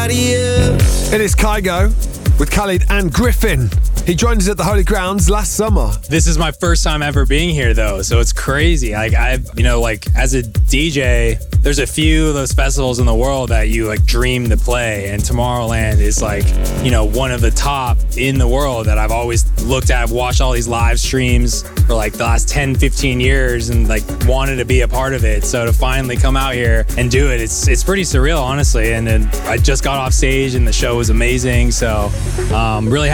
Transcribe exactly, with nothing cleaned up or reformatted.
somebody else. It is Kygo with Khalid and Griffin. He joined us at the Holy Grounds last summer. This is my first time ever being here, though, so it's crazy. Like, I've, you know, like, as a D J, there's a few of those festivals in the world that you, like, dream to play, and Tomorrowland is, like, you know, one of the top in the world that I've always looked at. I've watched all these live streams for, like, the last ten, fifteen years and, like, wanted to be a part of it. So to finally come out here and do it, it's it's pretty surreal, honestly. And then I just got off stage, and the show was amazing, so um, really